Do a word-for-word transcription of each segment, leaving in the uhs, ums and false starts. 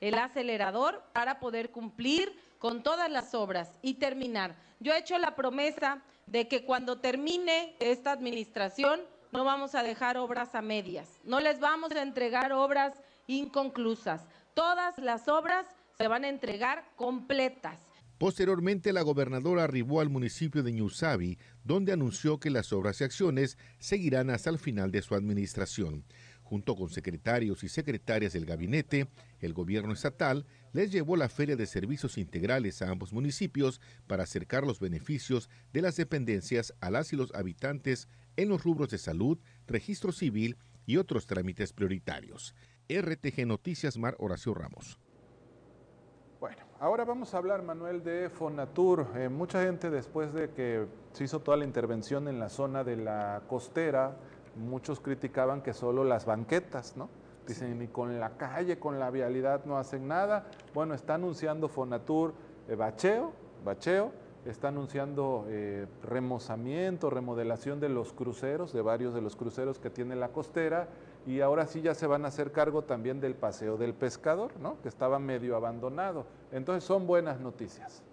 el acelerador para poder cumplir con todas las obras y terminar. Yo he hecho la promesa de que cuando termine esta administración no vamos a dejar obras a medias, no les vamos a entregar obras inconclusas, todas las obras se van a entregar completas. Posteriormente, la gobernadora arribó al municipio de Ñusabi, donde anunció que las obras y acciones seguirán hasta el final de su administración. Junto con secretarios y secretarias del gabinete, el gobierno estatal les llevó la Feria de Servicios Integrales a ambos municipios para acercar los beneficios de las dependencias a las y los habitantes en los rubros de salud, registro civil y otros trámites prioritarios. R T G Noticias, Mar Horacio Ramos. Bueno, ahora vamos a hablar, Manuel, de Fonatur. Eh, mucha gente, después de que se hizo toda la intervención en la zona de la costera, muchos criticaban que solo las banquetas, ¿no? Dicen, ni con la calle, con la vialidad no hacen nada. Bueno, está anunciando Fonatur eh, bacheo, bacheo, está anunciando eh, remozamiento, remodelación de los cruceros, de varios de los cruceros que tiene la costera, y ahora sí ya se van a hacer cargo también del paseo del pescador, ¿no? Que estaba medio abandonado. Entonces son buenas noticias.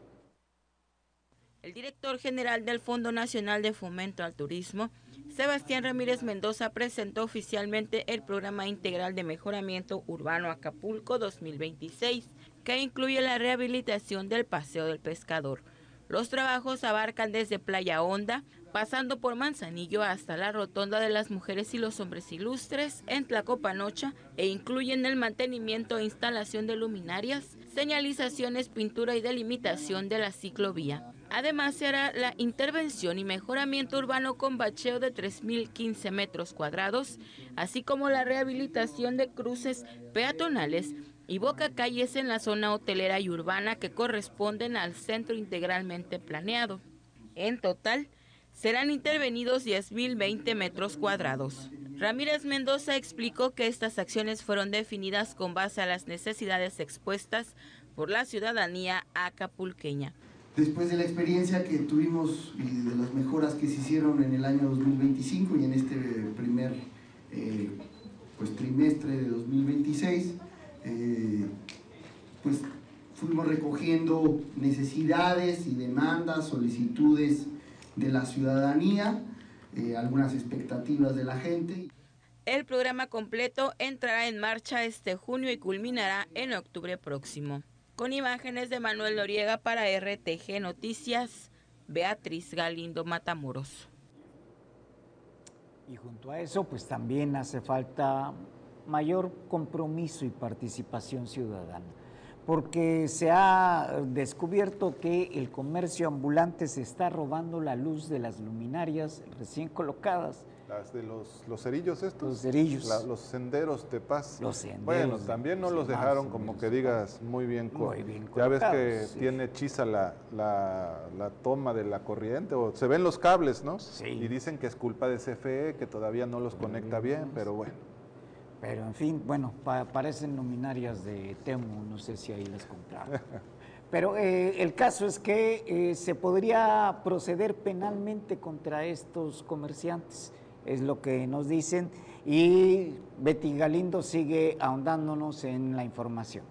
El director general del Fondo Nacional de Fomento al Turismo, Sebastián Ramírez Mendoza, presentó oficialmente el Programa Integral de Mejoramiento Urbano Acapulco dos mil veintiséis, que incluye la rehabilitación del paseo del pescador. Los trabajos abarcan desde Playa Honda, pasando por Manzanillo hasta la Rotonda de las Mujeres y los Hombres Ilustres en Tlacopanocha, e incluyen el mantenimiento e instalación de luminarias, señalizaciones, pintura y delimitación de la ciclovía. Además, se hará la intervención y mejoramiento urbano con bacheo de tres mil quince metros cuadrados, así como la rehabilitación de cruces peatonales y bocacalles en la zona hotelera y urbana que corresponden al centro integralmente planeado. En total, serán intervenidos diez mil veinte metros cuadrados. Ramírez Mendoza explicó que estas acciones fueron definidas con base a las necesidades expuestas por la ciudadanía acapulqueña. Después de la experiencia que tuvimos y de las mejoras que se hicieron en el año dos mil veinticinco y en este primer eh, pues, trimestre de dos mil veintiséis, eh, pues fuimos recogiendo necesidades y demandas, solicitudes de la ciudadanía, eh, algunas expectativas de la gente. El programa completo entrará en marcha este junio y culminará en octubre próximo. Con imágenes de Manuel Noriega para R T G Noticias, Beatriz Galindo Matamoros. Y junto a eso, pues también hace falta mayor compromiso y participación ciudadana, porque se ha descubierto que el comercio ambulante se está robando la luz de las luminarias recién colocadas. Las de los, los cerillos estos. Los cerillos. La, los senderos de paz. Los senderos. Bueno, también no los dejaron, como que digas, muy bien. Muy bien ya ves que sí. tiene hechiza la, la, la toma de la corriente, o se ven los cables, ¿no? Sí. Y dicen que es culpa de C F E, que todavía no los conecta bien, pero bueno. Pero en fin, bueno, pa parecen luminarias de Temu, no sé si ahí las compraron. Pero eh, el caso es que eh, se podría proceder penalmente contra estos comerciantes, es lo que nos dicen, y Betty Galindo sigue ahondándonos en la información.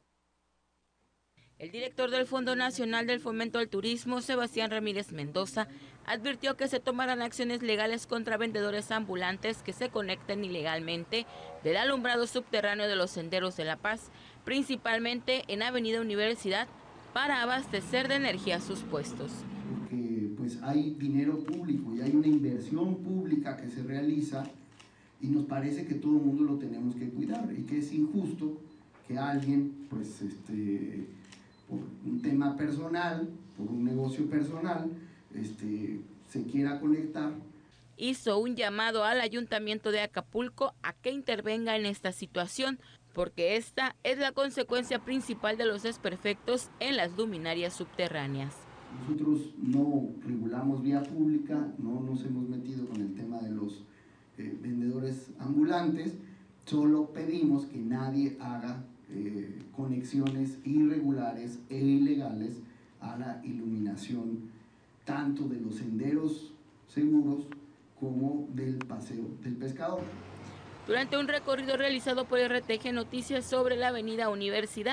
El director del Fondo Nacional del Fomento al Turismo, Sebastián Ramírez Mendoza, advirtió que se tomarán acciones legales contra vendedores ambulantes que se conecten ilegalmente del alumbrado subterráneo de los senderos de La Paz, principalmente en Avenida Universidad, para abastecer de energía sus puestos. Porque pues hay dinero público y hay una inversión pública que se realiza y nos parece que todo el mundo lo tenemos que cuidar y que es injusto que alguien pues este por un tema personal, por un negocio personal, este, se quiera conectar. Hizo un llamado al Ayuntamiento de Acapulco a que intervenga en esta situación, porque esta es la consecuencia principal de los desperfectos en las luminarias subterráneas. Nosotros no regulamos vía pública, no nos hemos metido con el tema de los eh, vendedores ambulantes, solo pedimos que nadie haga Eh, conexiones irregulares e ilegales a la iluminación tanto de los senderos seguros como del paseo del pescador. Durante un recorrido realizado por R T G Noticias sobre la avenida Universidad,